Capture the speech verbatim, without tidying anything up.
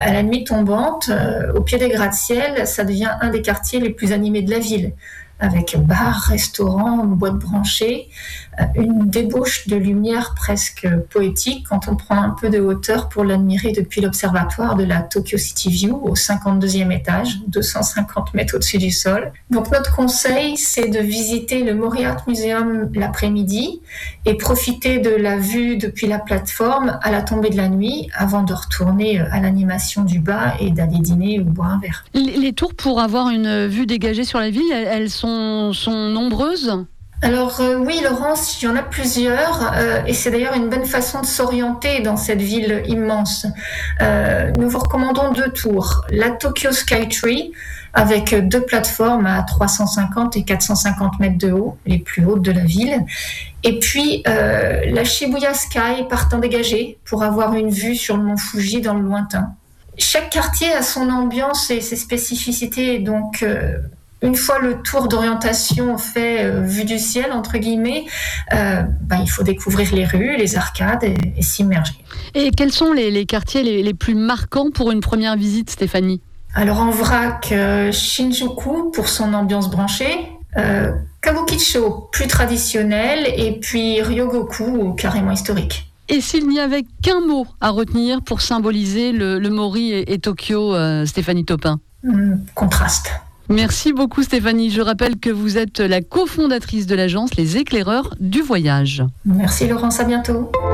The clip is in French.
À la nuit tombante, euh, au pied des gratte-ciel, ça devient un des quartiers les plus animés de la ville, avec bars, restaurants, boîtes branchées, euh, une débauche de lumière presque poétique quand on prend un peu de hauteur pour l'admirer depuis l'observatoire de la Tokyo City View au cinquante-deuxième étage, deux cent cinquante mètres au-dessus du sol. Donc notre conseil, c'est de visiter le Mori Art Museum l'après-midi et profiter de la vue depuis la plateforme à la tombée de la nuit avant de retourner à l'animation du bas et d'aller dîner ou boire un verre. Les, les tours pour avoir une vue dégagée sur la ville, elles, elles sont, sont nombreuses ? Alors euh, oui, Laurence, il y en a plusieurs euh, et c'est d'ailleurs une bonne façon de s'orienter dans cette ville immense. Euh, nous vous recommandons deux tours. La Tokyo Skytree avec deux plateformes à trois cent cinquante et quatre cent cinquante mètres de haut, les plus hautes de la ville. Et puis euh, la Shibuya Sky partant dégagée pour avoir une vue sur le mont Fuji dans le lointain. Chaque quartier a son ambiance et ses spécificités, donc euh, une fois le tour d'orientation fait euh, vue du ciel, entre guillemets, euh, bah, il faut découvrir les rues, les arcades et, et s'immerger. Et quels sont les, les quartiers les, les plus marquants pour une première visite, Stéphanie ? Alors en vrac, euh, Shinjuku pour son ambiance branchée, euh, Kabukicho plus traditionnel et puis Ryogoku carrément historique. Et s'il n'y avait qu'un mot à retenir pour symboliser le, le Mori et, et Tokyo, euh, Stéphanie Taupin ? Mmh, contraste. Merci beaucoup Stéphanie. Je rappelle que vous êtes la cofondatrice de l'agence Les Éclaireurs du Voyage. Merci Laurence, à bientôt.